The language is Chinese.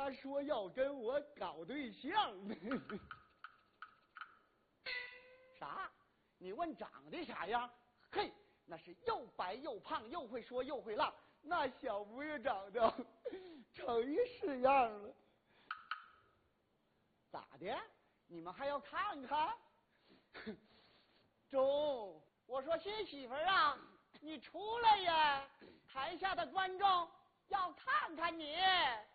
他说要跟我搞对象。 啥？你问长得啥样？ 嘿，那是又白又胖，又会说又会浪，那小模样长得成一式样了。 咋的？你们还要看看？ 中， 我说新媳妇儿啊，你出来呀！台下的观众要看看你。